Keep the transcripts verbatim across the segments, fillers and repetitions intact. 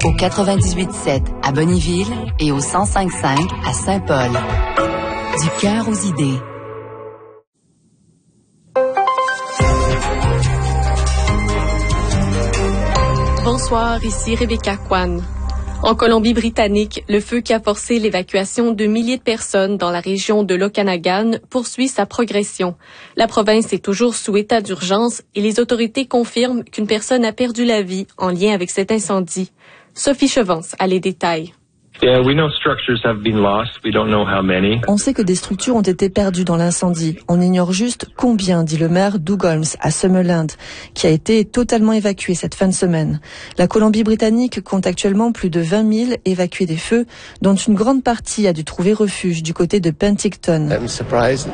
au quatre-vingt-dix-huit sept à Bonnyville et au cent cinq cinq à Saint-Paul. Du cœur aux idées. Bonsoir, ici Rebecca Kwan. En Colombie-Britannique, le feu qui a forcé l'évacuation de milliers de personnes dans la région de l'Okanagan poursuit sa progression. La province est toujours sous état d'urgence et les autorités confirment qu'une personne a perdu la vie en lien avec cet incendie. Sophie Chevance a les détails. Yeah, we know structures have been lost. We don't know how many. On sait que des structures ont été perdues dans l'incendie. On ignore juste combien, dit le maire Doug Holmes à Summerland, qui a été totalement évacué cette fin de semaine. La Colombie-Britannique compte actuellement plus de vingt mille évacués des feux, dont une grande partie a dû trouver refuge du côté de Penticton. I'm surprised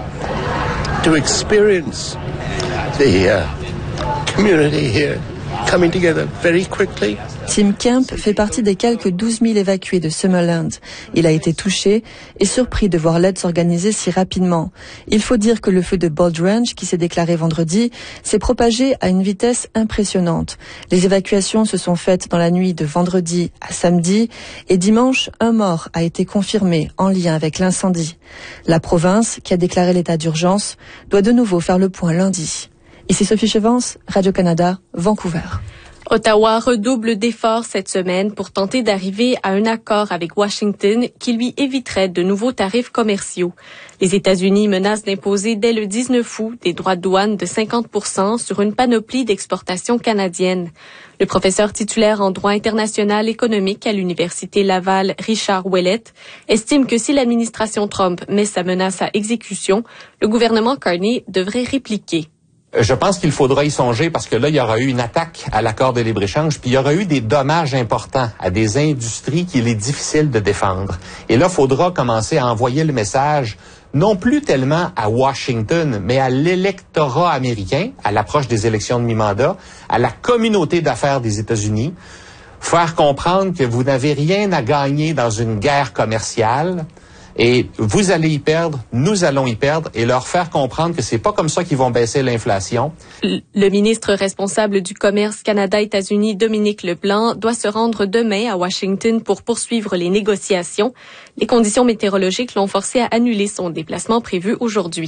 to experience the uh, community here coming together very quickly. Tim Kemp fait partie des quelques douze mille évacués de Summerland. Il a été touché et surpris de voir l'aide s'organiser si rapidement. Il faut dire que le feu de Bold Range, qui s'est déclaré vendredi, s'est propagé à une vitesse impressionnante. Les évacuations se sont faites dans la nuit de vendredi à samedi et dimanche, un mort a été confirmé en lien avec l'incendie. La province, qui a déclaré l'état d'urgence, doit de nouveau faire le point lundi. Ici Sophie Chevance, Radio-Canada, Vancouver. Ottawa redouble d'efforts cette semaine pour tenter d'arriver à un accord avec Washington qui lui éviterait de nouveaux tarifs commerciaux. Les États-Unis menacent d'imposer dès le dix-neuf août des droits de douane de cinquante pour cent sur une panoplie d'exportations canadiennes. Le professeur titulaire en droit international économique à l'Université Laval, Richard Ouellette, estime que si l'administration Trump met sa menace à exécution, le gouvernement Carney devrait répliquer. Je pense qu'il faudra y songer parce que là, il y aura eu une attaque à l'accord de libre-échange, puis il y aura eu des dommages importants à des industries qu'il est difficile de défendre. Et là, il faudra commencer à envoyer le message, non plus tellement à Washington, mais à l'électorat américain, à l'approche des élections de mi-mandat, à la communauté d'affaires des États-Unis, faire comprendre que vous n'avez rien à gagner dans une guerre commerciale. Et vous allez y perdre, nous allons y perdre, et leur faire comprendre que c'est pas comme ça qu'ils vont baisser l'inflation. Le ministre responsable du commerce Canada-États-Unis, Dominique Leblanc, doit se rendre demain à Washington pour poursuivre les négociations. Les conditions météorologiques l'ont forcé à annuler son déplacement prévu aujourd'hui.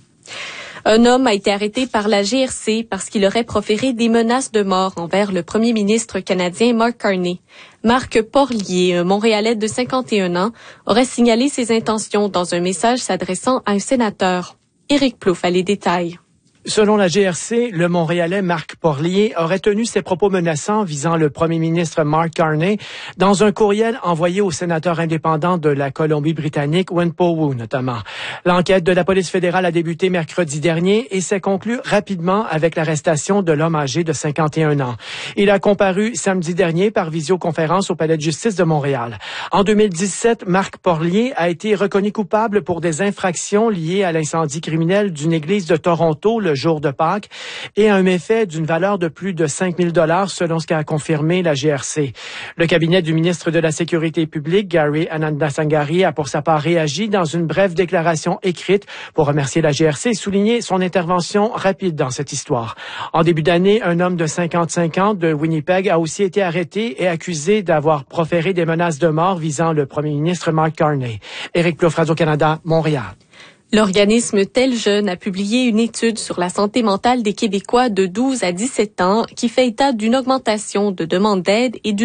Un homme a été arrêté par la G R C parce qu'il aurait proféré des menaces de mort envers le premier ministre canadien Mark Carney. Marc Porlier, un Montréalais de cinquante et un ans, aurait signalé ses intentions dans un message s'adressant à un sénateur. Éric Plouffe a les détails. Selon la G R C, le Montréalais Marc Porlier aurait tenu ses propos menaçants visant le premier ministre Mark Carney dans un courriel envoyé au sénateur indépendant de la Colombie-Britannique, Wen Po-Woo notamment. L'enquête de la police fédérale a débuté mercredi dernier et s'est conclue rapidement avec l'arrestation de l'homme âgé de cinquante et un ans. Il a comparu samedi dernier par visioconférence au Palais de justice de Montréal. En deux mille dix-sept, Marc Porlier a été reconnu coupable pour des infractions liées à l'incendie criminel d'une église de Toronto le jour de Pâques et un méfait d'une valeur de plus de cinq mille dollars selon ce qu'a confirmé la G R C. Le cabinet du ministre de la Sécurité publique, Gary Anandasangari, a pour sa part réagi dans une brève déclaration écrite pour remercier la G R C et souligner son intervention rapide dans cette histoire. En début d'année, un homme de cinquante-cinq ans de Winnipeg a aussi été arrêté et accusé d'avoir proféré des menaces de mort visant le premier ministre Mark Carney. Éric Plouffe, Radio-Canada, Montréal. L'organisme Tel Jeune a publié une étude sur la santé mentale des Québécois de douze à dix-sept ans qui fait état d'une augmentation de demandes d'aide et d'une